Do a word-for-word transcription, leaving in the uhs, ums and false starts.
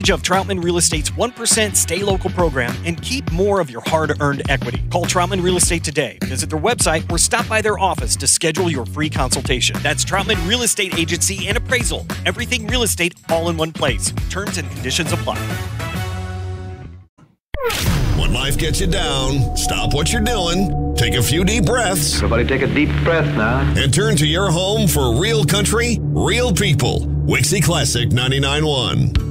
Of Troutman Real Estate's one percent Stay Local program and keep more of your hard-earned equity. Call Troutman Real Estate today. Visit their website or stop by their office to schedule your free consultation. That's Troutman Real Estate Agency and Appraisal. Everything real estate all in one place. Terms and conditions apply. When life gets you down, stop what you're doing, take a few deep breaths. Everybody take a deep breath now. And turn to your home for real country, real people. Wixie Classic ninety-nine point one.